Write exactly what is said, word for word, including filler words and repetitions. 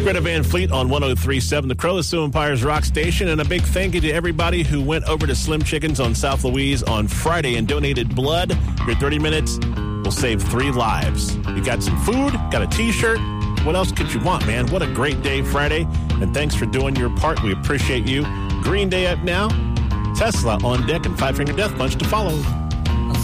Greta Van Fleet on one oh three point seven, the Crowley Empire's Rock Station. And a big thank you to everybody who went over to Slim Chickens on South Louise on Friday and donated blood. Your thirty minutes will save three lives. You got some food, got a T-shirt. What else could you want, man? What a great day Friday. And thanks for doing your part. We appreciate you. Green Day up now. Tesla on deck and Five Finger Death Punch to follow.